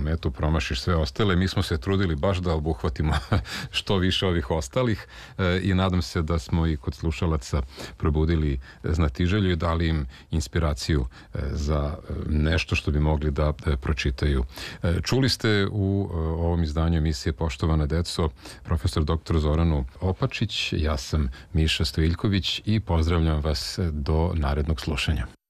nam eto promašiš sve ostale. Mi smo se trudili baš da obuhvatimo što više ovih ostalih i nadam se da smo i kod slušalaca probudili znatiželju i dali im inspiraciju za nešto što bi mogli da pročitaju. Čuli ste u ovom izdanju emisije Poštovana deco profesor dr. Zoranu Opačić, ja sam Miša Stojiljković i pozdravljam vas do narednog slušanja.